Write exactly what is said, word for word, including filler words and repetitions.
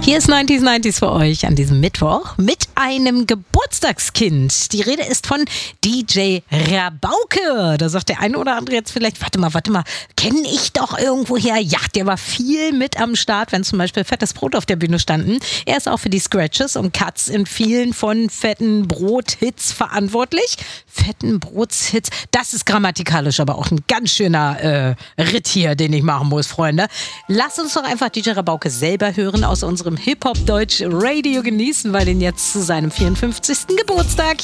Hier ist neunzig neunzig für euch an diesem Mittwoch mit einem Geburtstagskind. Die Rede ist von D J Rabauke. Da sagt der eine oder andere jetzt vielleicht, warte mal, warte mal, kenne ich doch irgendwoher. Ja, der war viel mit am Start, wenn zum Beispiel Fettes Brot auf der Bühne standen. Er ist auch für die Scratches und Cuts in vielen von Fetten Brot-Hits verantwortlich. Fetten Brots-Hits, das ist grammatikalisch aber auch ein ganz schöner äh, Ritt hier, den ich machen muss, Freunde. Lasst uns doch einfach D J Rabauke selber hören, aus unserem Hip-Hop-Deutsch-Radio genießen, weil den jetzt zu seinem vierundfünfzigsten Geburtstag